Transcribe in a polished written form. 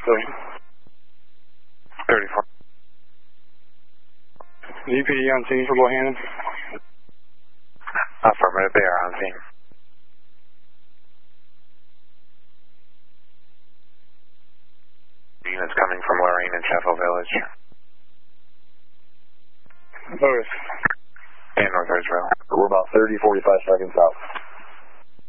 Station. 34. DPD on scene for Bohannon. Affirmative, they are on scene. Units coming from Lorraine and Sheffield Village. North. And North Ridgeville. We're about 30, 45 seconds out.